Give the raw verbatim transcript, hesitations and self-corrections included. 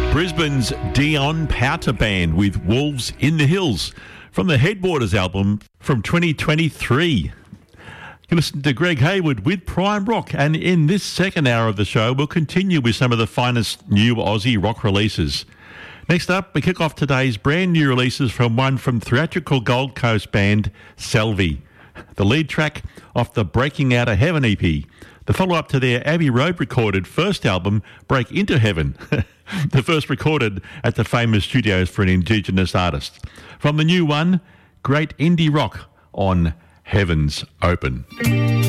Brisbane's Dion Powter Band with Wolves in the Hills from the Headwaters album from twenty twenty-three. You can listen to Greg Hayward with Prime Rock, and in this second hour of the show, we'll continue with some of the finest new Aussie rock releases. Next up, we kick off today's brand new releases from one from theatrical Gold Coast band Salvi, the lead track off the Breaking Out of Heaven E P, the follow-up to their Abbey Road recorded first album, Break Into Heaven, the first recorded at the famous studios for an Indigenous artist. From the new one, great indie rock on Heavens Open.